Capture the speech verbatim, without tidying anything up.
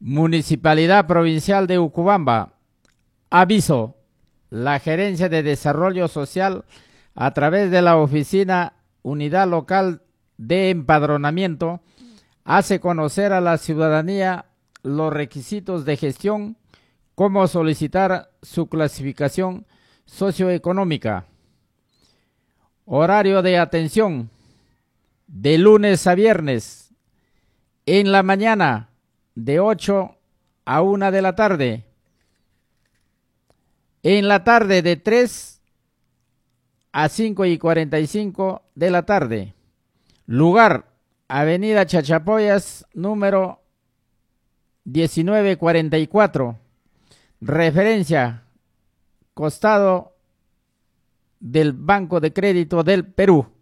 Municipalidad Provincial de Ucubamba. Aviso. La Gerencia de Desarrollo Social, a través de la Oficina Unidad Local de Empadronamiento, hace conocer a la ciudadanía los requisitos de gestión, cómo solicitar su clasificación socioeconómica. Horario de atención: de lunes a viernes, en la mañana de ocho a una de la tarde, en la tarde de tres a cinco y cuarenta y cinco de la tarde. Lugar: Avenida Chachapoyas, número diecinueve cuarenta y cuatro. Referencia: costado del Banco de Crédito del Perú.